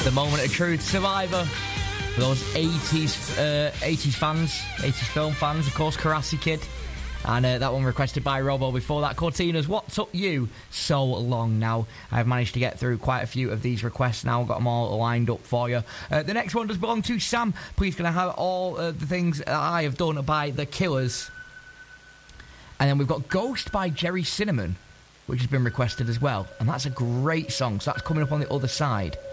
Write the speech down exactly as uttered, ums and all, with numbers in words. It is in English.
The Moment of Truth, Survivor. For those eighties, uh, eighties fans, eighties film fans, of course, Karate Kid. And uh, that one requested by Robo. Before that, Cortina's What Took You So Long. Now, I've managed to get through quite a few of these requests now. I've got them all lined up for you. Uh, the next one does belong to Sam. Please can I have all uh, the things that I have done by The Killers. And then we've got Ghost by Jerry Cinnamon, which has been requested as well. And that's a great song. So that's coming up on the other side.